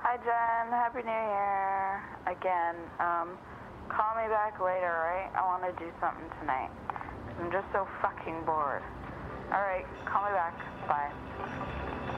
Hi, Jen. Happy New Year. Again, call me back later, right? I want to do something tonight. I'm just so fucking bored. All right, call me back. Bye.